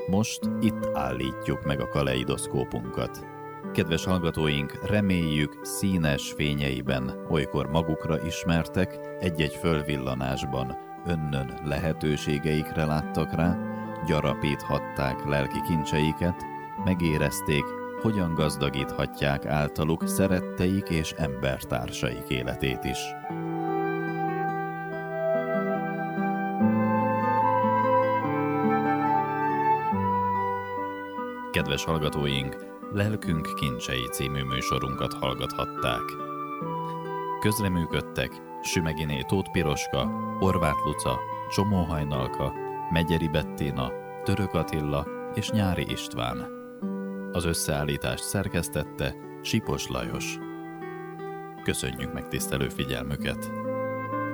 Most itt állítjuk meg a kaleidoszkópunkat. Kedves hallgatóink, reméljük színes fényeiben olykor magukra ismertek, egy-egy fölvillanásban önnön lehetőségeikre láttak rá, gyarapíthatták lelki kincseiket, megérezték, hogyan gazdagíthatják általuk szeretteik és embertársaik életét is. Kedves hallgatóink, Lelkünk kincsei című műsorunkat hallgathatták. Közreműködtek Sümeginé Tóth Piroska, Horváth Luca, Csomó Hajnalka, Megyeri Bettina, Török Attila és Nyári István. Az összeállítást szerkesztette Sipos Lajos. Köszönjük megtisztelő figyelmüket!